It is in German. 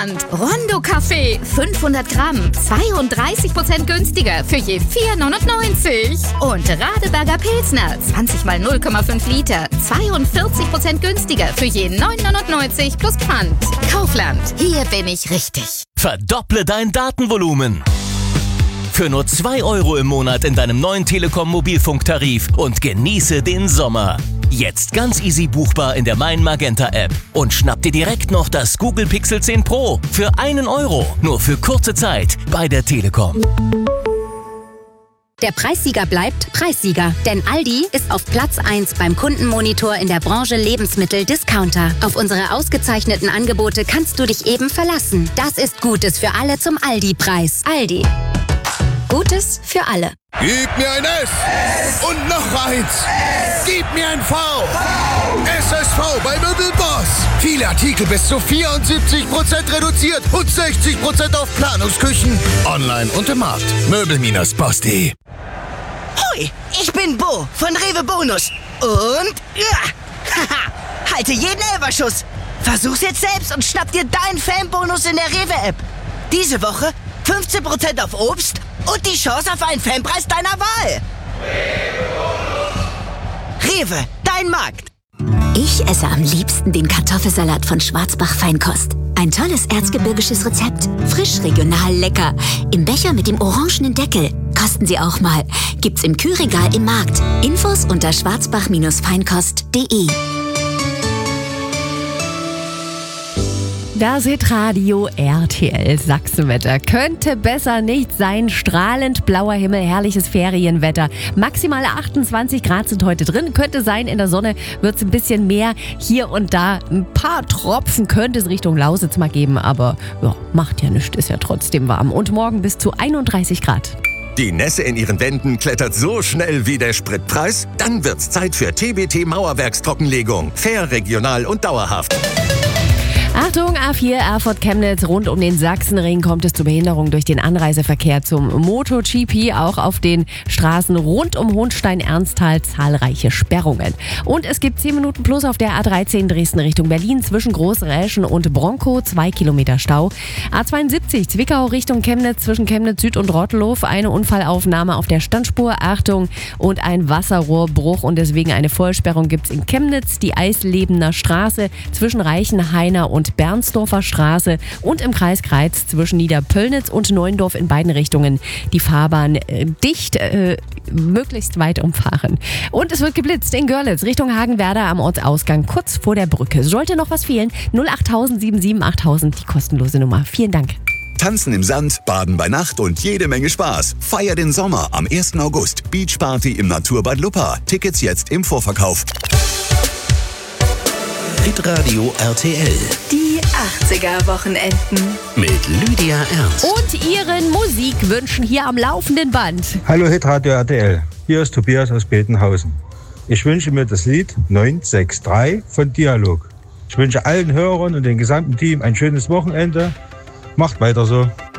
Pfand. Rondo Kaffee 500 Gramm, 32% günstiger für je 4,99. Und Radeberger Pilsner 20 mal 0,5 Liter, 42% günstiger für je 9,99 plus Pfand. Kaufland, hier bin ich richtig. Verdopple dein Datenvolumen. Für nur 2 € im Monat in deinem neuen Telekom-Mobilfunktarif und genieße den Sommer. Jetzt ganz easy buchbar in der Mein Magenta App. Und schnapp dir direkt noch das Google Pixel 10 Pro für 1 €. Nur für kurze Zeit bei der Telekom. Der Preissieger bleibt Preissieger, denn Aldi ist auf Platz 1 beim Kundenmonitor in der Branche Lebensmittel-Discounter. Auf unsere ausgezeichneten Angebote kannst du dich eben verlassen. Das ist Gutes für alle zum Aldi-Preis. Aldi. Gutes für alle. Gib mir ein S und noch eins. Gib mir ein V. SSV bei Möbelboss. Viele Artikel bis zu 74% reduziert und 60% auf Planungsküchen. Online und im Markt. Möbel-Boss.de. Hoi, ich bin Bo von Rewe Bonus. Und halte jeden Elferschuss. Versuch's jetzt selbst und schnapp dir deinen Fanbonus in der Rewe-App. Diese Woche 15% auf Obst und die Chance auf einen Fanpreis deiner Wahl. Rewe, dein Markt. Ich esse am liebsten den Kartoffelsalat von Schwarzbach Feinkost. Ein tolles erzgebirgisches Rezept. Frisch, regional, lecker. Im Becher mit dem orangenen Deckel. Kosten Sie auch mal. Gibt's im Kühlregal im Markt. Infos unter schwarzbach-feinkost.de. Das Hitradio RTL Sachsenwetter. Könnte besser nicht sein. Strahlend blauer Himmel, herrliches Ferienwetter. Maximale 28 Grad sind heute drin. Könnte sein, in der Sonne wird es ein bisschen mehr. Hier und da ein paar Tropfen könnte es Richtung Lausitz mal geben. Aber ja, macht ja nichts, ist ja trotzdem warm. Und morgen bis zu 31 Grad. Die Nässe in ihren Wänden klettert so schnell wie der Spritpreis? Dann wird's Zeit für TBT Mauerwerkstrockenlegung. Fair, regional und dauerhaft. Achtung, A4 Erfurt-Chemnitz, rund um den Sachsenring kommt es zu Behinderung durch den Anreiseverkehr zum MotoGP. Auch auf den Straßen rund um Hohnstein-Ernsthal zahlreiche Sperrungen. Und es gibt 10 Minuten plus auf der A13 Dresden Richtung Berlin zwischen Großräschen und Bronkow, 2 Kilometer Stau. A72 Zwickau Richtung Chemnitz zwischen Chemnitz Süd und Rottelow, eine Unfallaufnahme auf der Standspur, Achtung, und ein Wasserrohrbruch und deswegen eine Vollsperrung gibt es in Chemnitz, die Eislebener Straße zwischen Reichenhainer und Bernsdorfer Straße und im Kreis Greiz zwischen Niederpöllnitz und Neuendorf in beiden Richtungen die Fahrbahn dicht, möglichst weit umfahren. Und es wird geblitzt in Görlitz Richtung Hagenwerder am Ortsausgang kurz vor der Brücke. Sollte noch was fehlen, 08000 77 8000, die kostenlose Nummer. Vielen Dank. Tanzen im Sand, Baden bei Nacht und jede Menge Spaß. Feier den Sommer am 1. August. Beachparty im Naturbad Luppa. Tickets jetzt im Vorverkauf. Hitradio RTL. Die 80er-Wochenenden. Mit Lydia Ernst. Und Ihren Musikwünschen hier am laufenden Band. Hallo Hitradio RTL, hier ist Tobias aus Betenhausen. Ich wünsche mir das Lied 963 von Dialog. Ich wünsche allen Hörern und dem gesamten Team ein schönes Wochenende. Macht weiter so.